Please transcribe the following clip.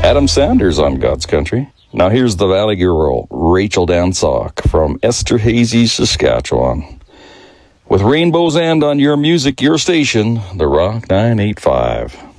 Adam Sanders on God's Country. Now here's the Valley Girl, Rachel Dansock from Esterhazy, Saskatchewan. With Rainbow's End on your music, your station, The Rock 985.